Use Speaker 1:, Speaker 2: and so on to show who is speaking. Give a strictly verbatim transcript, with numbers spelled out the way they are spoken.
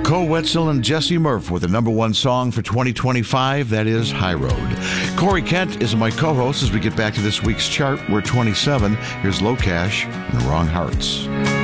Speaker 1: Cole Wetzel and Jesse Murph with the number one song for twenty twenty-five, that is High Road. Corey Kent is my co-host as we get back to this week's chart. We're twenty-seven. Here's Low Cash and Wrong Hearts.